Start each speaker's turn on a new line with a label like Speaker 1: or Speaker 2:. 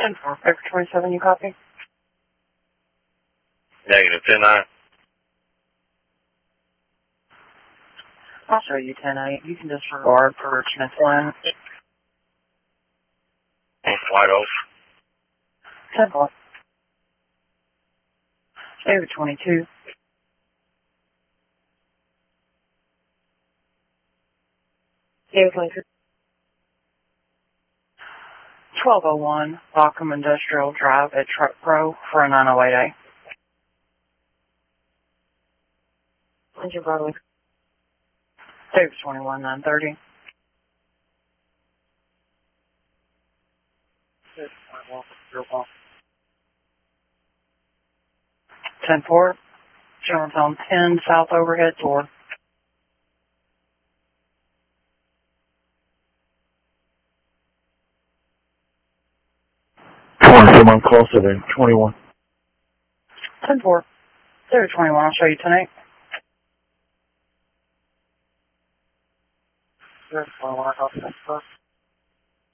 Speaker 1: 10-4, Vector 27, you copy?
Speaker 2: Negative 10-9.
Speaker 1: I'll show you 10-8. You can disregard for Smith Lynn.
Speaker 2: Wide open.
Speaker 1: 10-4. David 22. David 22. 1201 Lockham Industrial Drive at Truck Pro for a 908A. When's your Broadway? David 21, 930. 10-4. Jones on 10, south overhead door.
Speaker 3: From on call 7, 21.
Speaker 1: 10-4. David 21, I'll show you tonight. David 21, I'll call 10-4.